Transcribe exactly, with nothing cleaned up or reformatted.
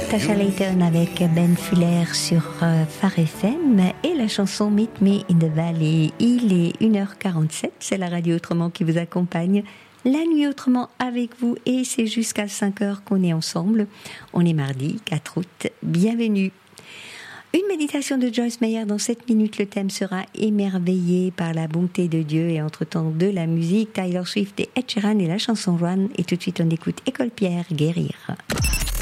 Tasha Layton avec Ben Fuller sur euh, Phare F M et la chanson Meet Me in the Valley. Il est une heure quarante-sept, c'est la radio Autrement qui vous accompagne. La nuit Autrement avec vous et c'est jusqu'à cinq heures qu'on est ensemble. On est mardi quatre août, bienvenue. Une méditation de Joyce Meyer dans sept minutes. Le thème sera émerveillé par la bonté de Dieu et entre-temps de la musique. Taylor Swift et Ed Sheeran et la chanson Run. Et tout de suite on écoute École Pierre guérir.